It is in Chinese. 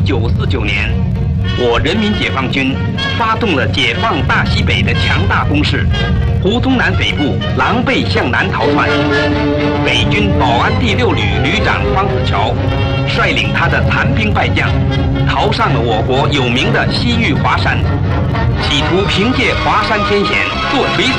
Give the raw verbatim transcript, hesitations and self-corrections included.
九四九年，我人民解放军发动了解放大西北的强大攻势，胡宗南北部狼狈向南逃窜。北军保安第六旅旅长方子乔率领他的残兵败将，逃上了我国有名的西域华山，企图凭借华山天险坐垂